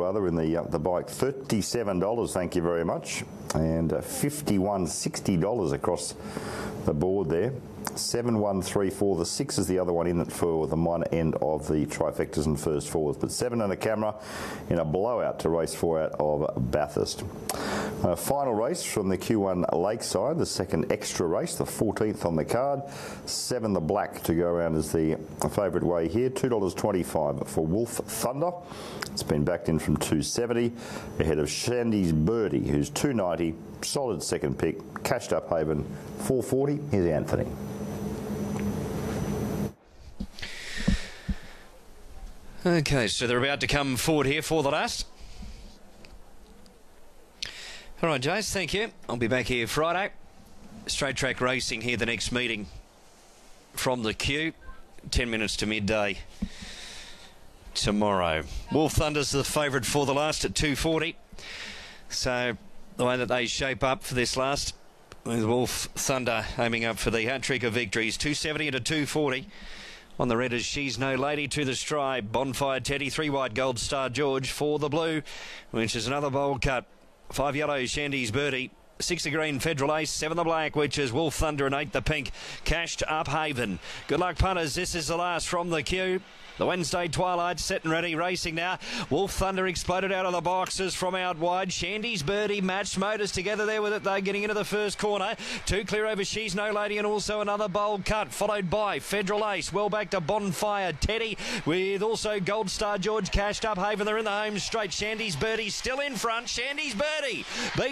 other in the bike. $37, thank you very much. And $51.60 across the board there. 7, 1, 3, 4. The 6 is the other one in it for the minor end of the trifectas and first fours. But 7 and a camera in a blowout to race 4 out of Bathurst. Final race from the Q1 Lakeside, the second extra race, the 14th on the card. 7 the black to go around as the favourite way here. $2.25 for Wolf Thunder. It's been backed in from $2.70 ahead of Shandy's Birdie, who's $2.90. Solid second pick. Cashed Up Haven, $4.40. Here's Anthony. Okay, so they're about to come forward here for the last. All right, Jace, thank you. I'll be back here Friday. Straight track racing here, the next meeting from the queue. 10 minutes to midday tomorrow. Wolf Thunder's the favourite for the last at $2.40. So the way that they shape up for this last, with Wolf Thunder aiming up for the hat-trick of victories. $2.70 and a $2.40. On the red is She's No Lady to the stride. Bonfire Teddy, 3 white Gold Star George for the blue, which is another bold cut. 5 yellow Shandy's Birdie. 6 the green Federal Ace, 7 the black, which is Wolf Thunder, and 8 the pink Cashed Up Haven. Good luck, punters. This is the last from the queue. The Wednesday Twilight set and ready, racing now. Wolf Thunder exploded out of the boxes from out wide. Shandy's Birdie matched Motors together there with it. They're getting into the first corner. 2 clear over She's No Lady, and also another bold cut, followed by Federal Ace. Well back to Bonfire Teddy, with also Gold Star George, Cashed Up Haven. They're in the home straight. Shandy's Birdie still in front. Shandy's Birdie